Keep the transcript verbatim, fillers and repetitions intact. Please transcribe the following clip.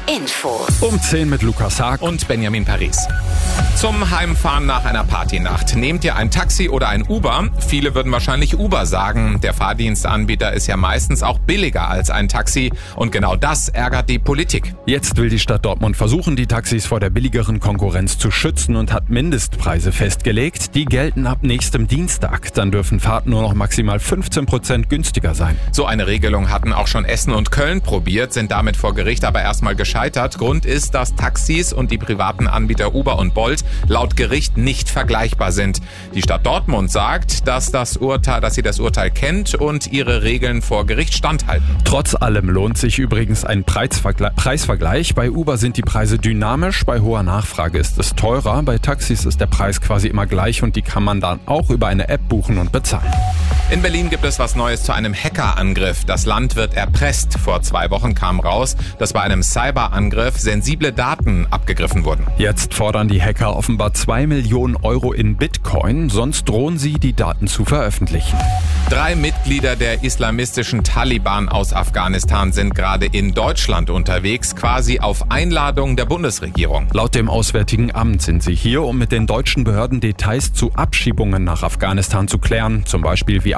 Info. Um zehn mit Lukas Haag und Benjamin Paris. Zum Heimfahren nach einer Partynacht. Nehmt ihr ein Taxi oder ein Uber? Viele würden wahrscheinlich Uber sagen. Der Fahrdienstanbieter ist ja meistens auch billiger als ein Taxi. Und genau das ärgert die Politik. Jetzt will die Stadt Dortmund versuchen, die Taxis vor der billigeren Konkurrenz zu schützen und hat Mindestpreise festgelegt. Die gelten ab nächstem Dienstag. Dann dürfen Fahrten nur noch maximal fünfzehn Prozent günstiger sein. So eine Regelung hatten auch schon Essen und Köln probiert, sind damit vor Gericht aber erstmal gescheitert. Grund ist, dass Taxis und die privaten Anbieter Uber und Bolt laut Gericht nicht vergleichbar sind. Die Stadt Dortmund sagt, dass das Urteil, dass sie das Urteil kennt und ihre Regeln vor Gericht standhalten. Trotz allem lohnt sich übrigens ein Preisvergle- Preisvergleich. Bei Uber sind die Preise dynamisch, bei hoher Nachfrage ist es teurer. Bei Taxis ist der Preis quasi immer gleich und die kann man dann auch über eine App buchen und bezahlen. In Berlin gibt es was Neues zu einem Hackerangriff. Das Land wird erpresst. Vor zwei Wochen kam raus, dass bei einem Cyberangriff sensible Daten abgegriffen wurden. Jetzt fordern die Hacker offenbar zwei Millionen Euro in Bitcoin, sonst drohen sie, die Daten zu veröffentlichen. Drei Mitglieder der islamistischen Taliban aus Afghanistan sind gerade in Deutschland unterwegs, quasi auf Einladung der Bundesregierung. Laut dem Auswärtigen Amt sind sie hier, um mit den deutschen Behörden Details zu Abschiebungen nach Afghanistan zu klären, zum Beispiel wie